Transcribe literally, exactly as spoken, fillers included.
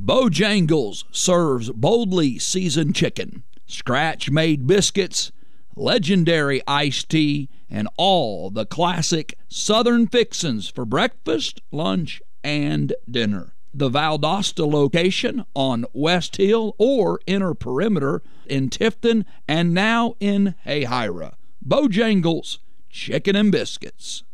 Bojangles serves boldly seasoned chicken, scratch-made biscuits, legendary iced tea, and all the classic Southern fixins for breakfast, lunch, and dinner. The Valdosta location on West Hill or Inner Perimeter in Tifton and now in Hayhira. Bojangles Chicken and Biscuits.